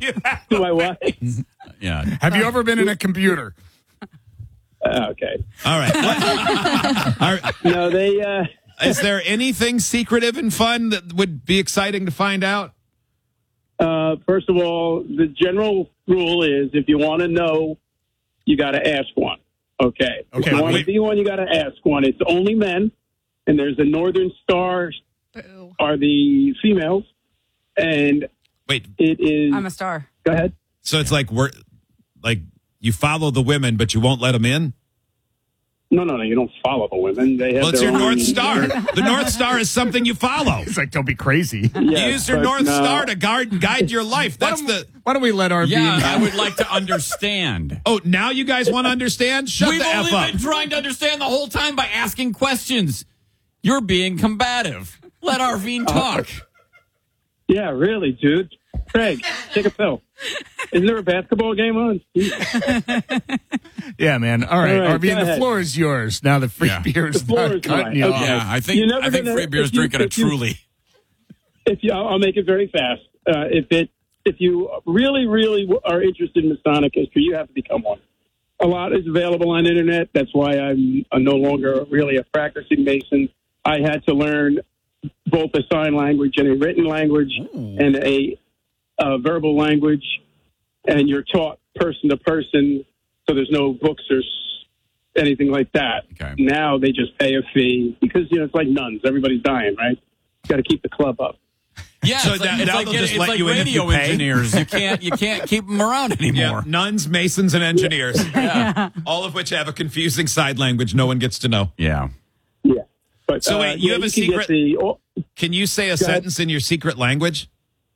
To my wife. Yeah. Have you ever been in a computer? Okay. All right. No, they. Is there anything secretive and fun that would be exciting to find out? First of all, the general rule is if you want to know, you got to ask one. Okay. If you want to be one, you got to ask one. It's only men, and there's the Northern Star are the females, and wait, it is. I'm a star. Go ahead. So it's like you follow the women, but you won't let them in? No, you don't follow the women. They have it's their your own... North Star. The North Star is something you follow. It's like, don't be crazy. Use your North Star to guide your life. Why don't we let RV? Yeah, I would like to understand. Oh, now you guys want to understand? Shut We've the F only up. been trying to understand the whole time by asking questions. You're being combative. Let Arvine talk. Yeah, really, dude. Craig, take a pill. Isn't there a basketball game on? Yeah, man. All right, All right, RV, the floor is yours. Now the free beer is not cutting you off. Yeah, I think free beer is drinking a Truly. I'll make it very fast. If you really, really are interested in Masonic history, you have to become one. A lot is available on the internet. That's why I'm no longer really a practicing Mason. I had to learn both a sign language and a written language and a verbal language, and you're taught person to person, so there's no books or anything like that. Okay. Now they just pay a fee because it's like nuns. Everybody's dying, right? Got to keep the club up. Yeah, so it's like radio engineers. You can't keep them around anymore. Yeah, nuns, masons, and engineers. Yeah. All of which have a confusing side language no one gets to know. Yeah. Yeah. But, so wait, you have a secret? Can you say a sentence in your secret language?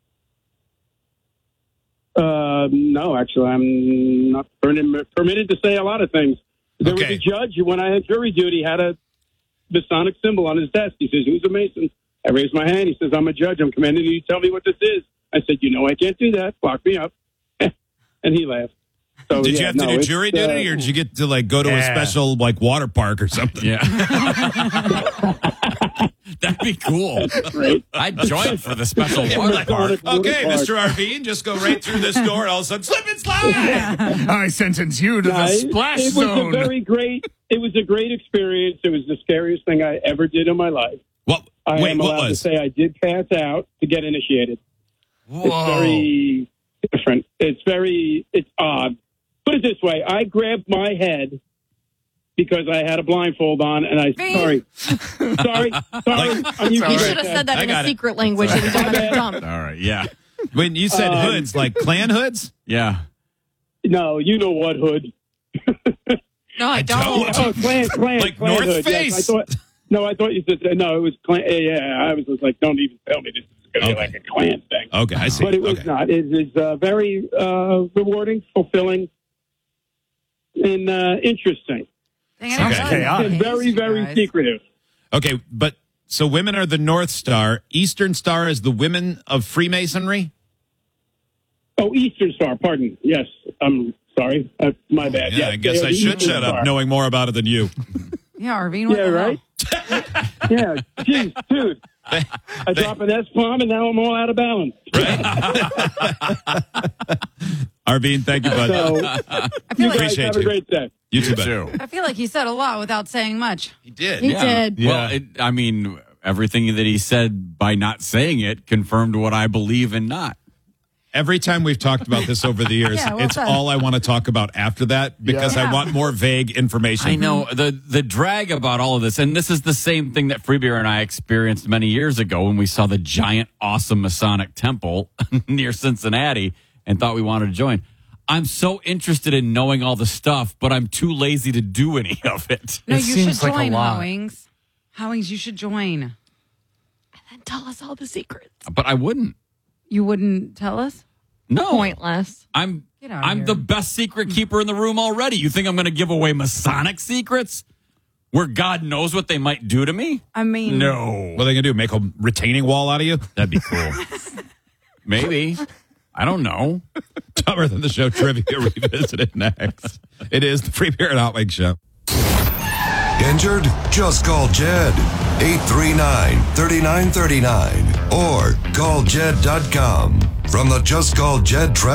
No, actually, I'm not permitted to say a lot of things. There was a judge who, when I had jury duty, had a Masonic symbol on his desk. He says, "Who's a Mason?" I raised my hand. He says, "I'm a judge. I'm commanding you to tell me what this is." I said, "I can't do that. Lock me up." And he laughed. So, did you have to do jury duty, or did you get to go to a special water park or something? Yeah. That'd be cool. Right. I'd join for the special water park. Okay, Mr. Arvine, just go right through this door and all of a sudden slip and slide. I sentence you to the splash zone. It was a great experience. It was the scariest thing I ever did in my life. I am allowed to say I did pass out to get initiated. Whoa. It's very different. It's odd. Put it this way. I grabbed my head because I had a blindfold on, and sorry. You should have said that in a secret language. And All right, yeah. When you said hoods, like Klan hoods? Yeah. No, you know what hood. No, I don't. Klan like Klan North hood. Face. Yes, I thought you said no. It was Klan. Yeah, I was just like, don't even tell me this is going to be like a Klan thing. Okay, I see. But it was not. It is very rewarding, fulfilling, and interesting. Okay. Very, very secretive. Okay, but so women are the North Star. Eastern Star is the women of Freemasonry? Oh, Eastern Star, pardon. Yes, I'm sorry. My bad. Yeah, I guess I should shut up knowing more about it than you. Yeah, Arvine. Yeah, right? Yeah, geez, dude. I drop an S-bomb and now I'm all out of balance. Arvine, thank you, bud. I feel like have a great day. You too, I feel like he said a lot without saying much. He did. He did. Yeah. Well, everything that he said by not saying it confirmed what I believe and not. Every time we've talked about this over the years, it's all I want to talk about after that because I want more vague information. I know the drag about all of this, and this is the same thing that Freebeer and I experienced many years ago when we saw the giant, awesome Masonic temple near Cincinnati and thought we wanted to join. I'm so interested in knowing all the stuff, but I'm too lazy to do any of it. No, It you seems should like a join, lot. Howings. Howings, you should join. And then tell us all the secrets. But I wouldn't. You wouldn't tell us? No. Pointless. I'm Get out of here. the best secret keeper in the room already. You think I'm going to give away Masonic secrets where God knows what they might do to me? I mean, No. What are they going to do? Make a retaining wall out of you? That'd be cool. Maybe. I don't know. Dumber Than the Show Trivia Revisited next. It is the Free Beer and Hot Wings Show. Injured? Just call Jed. 839-3939 or call Jed.com. From the Just Call Jed